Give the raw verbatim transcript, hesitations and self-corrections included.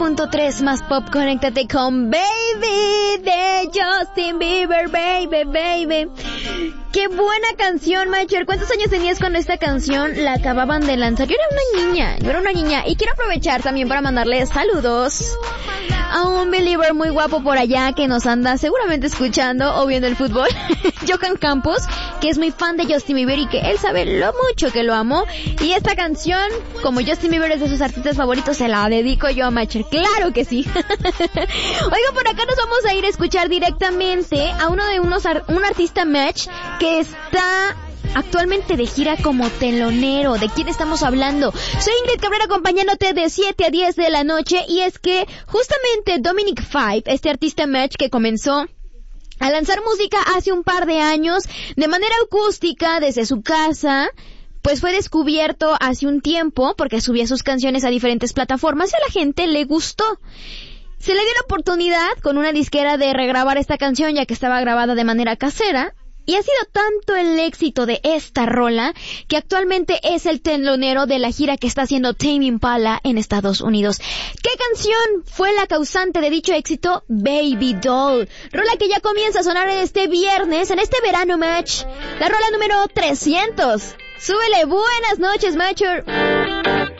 punto tres más pop, conéctate con Baby de Justin Bieber, baby, baby. Qué buena canción, Macher. ¿Cuántos años tenías cuando esta canción la acababan de lanzar? Yo era una niña, yo era una niña. Y quiero aprovechar también para mandarle saludos a un believer muy guapo por allá que nos anda seguramente escuchando o viendo el fútbol, Johan Campos, que es muy fan de Justin Bieber y que él sabe lo mucho que lo amo. Y esta canción, como Justin Bieber es de sus artistas favoritos, se la dedico yo a Macher. ¡Claro que sí! Oiga, por acá nos vamos a ir a escuchar directamente a uno de unos ar- un artista Match que está actualmente de gira como telonero. ¿De quién estamos hablando? Soy Ingrid Cabrera acompañándote de siete a diez de la noche, y es que justamente Dominic Five, este artista Match que comenzó a lanzar música hace un par de años de manera acústica desde su casa, pues fue descubierto hace un tiempo porque subía sus canciones a diferentes plataformas y a la gente le gustó. Se le dio la oportunidad con una disquera de regrabar esta canción, ya que estaba grabada de manera casera. Y ha sido tanto el éxito de esta rola que actualmente es el telonero de la gira que está haciendo Tame Impala en Estados Unidos. ¿Qué canción fue la causante de dicho éxito? Baby Doll. Rola que ya comienza a sonar en este viernes, en este verano Match. La rola número trescientos. Súbele, buenas noches, Matcher.